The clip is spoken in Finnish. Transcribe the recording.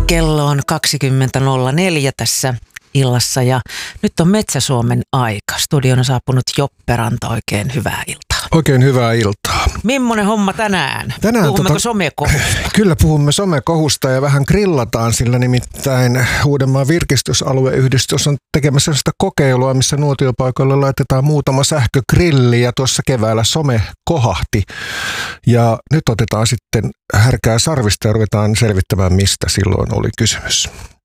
Kello on 20.04 tässä illassa ja nyt on Metsä-Suomen aika. Studion on saapunut Joppe Ranta, oikein hyvää iltaa. Oikein hyvää iltaa. Mimmonen homma tänään? Puhummeko somekohusta? Kyllä puhumme somekohusta ja vähän grillataan, sillä nimittäin Uudenmaan virkistysalueyhdistys on tekemässä sitä kokeilua, missä nuotiopaikoille laitetaan muutama sähkögrilli ja tuossa keväällä some kohahti. Ja nyt otetaan sitten härkää sarvista ja ruvetaan selvittämään, mistä silloin oli kysymys.